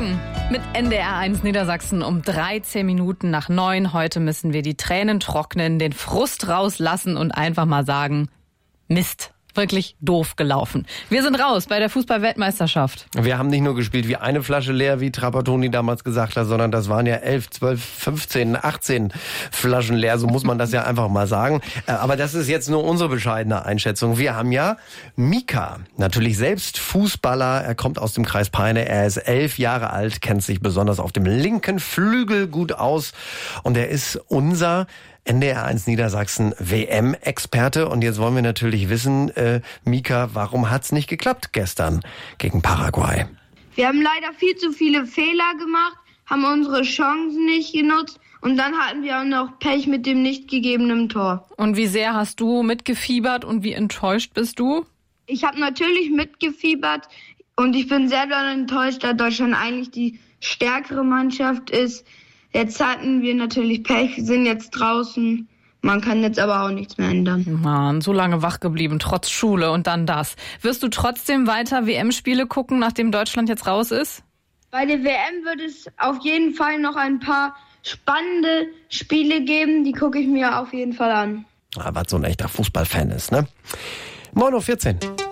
Morgen mit NDR1 Niedersachsen um 13 Minuten nach 9. Heute müssen wir die Tränen trocknen, den Frust rauslassen und einfach mal sagen, Mist. Wirklich doof gelaufen. Wir sind raus bei der Fußball-Weltmeisterschaft. Wir haben nicht nur gespielt wie eine Flasche leer, wie Trapattoni damals gesagt hat, sondern das waren ja 11, 12, 15, 18 Flaschen leer. So muss man das ja einfach mal sagen. Aber das ist jetzt nur unsere bescheidene Einschätzung. Wir haben ja Mika, natürlich selbst Fußballer. Er kommt aus dem Kreis Peine. Er ist 11 Jahre alt, kennt sich besonders auf dem linken Flügel gut aus. Und er ist unser NDR1 Niedersachsen WM-Experte. Und jetzt wollen wir natürlich wissen, Mika, warum hat's nicht geklappt gestern gegen Paraguay? Wir haben leider viel zu viele Fehler gemacht, haben unsere Chancen nicht genutzt und dann hatten wir auch noch Pech mit dem nicht gegebenen Tor. Und wie sehr hast du mitgefiebert und wie enttäuscht bist du? Ich habe natürlich mitgefiebert und ich bin selber enttäuscht, da Deutschland eigentlich die stärkere Mannschaft ist. Jetzt hatten wir natürlich Pech, sind jetzt draußen. Man kann jetzt aber auch nichts mehr ändern. Mann, so lange wach geblieben, trotz Schule und dann das. Wirst du trotzdem weiter WM-Spiele gucken, nachdem Deutschland jetzt raus ist? Bei der WM wird es auf jeden Fall noch ein paar spannende Spiele geben. Die gucke ich mir auf jeden Fall an. Was so ein echter Fußballfan ist, ne? 9:14 Uhr.